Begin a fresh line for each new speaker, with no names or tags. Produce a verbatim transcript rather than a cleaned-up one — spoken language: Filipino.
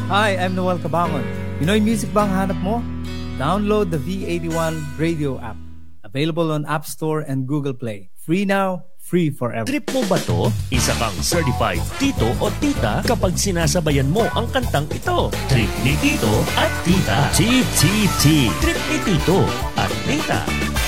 Hi, I'm Noel Cabangon. Pinoy music bang hanap mo? Download the V eighty-one radio app. Available on App Store and Google Play. Free now, free forever.
Trip mo ba to? Isa kang certified tito o tita kapag sinasabayan mo ang kantang ito. Trip ni tito at tita. T T T. Trip ni tito at tita.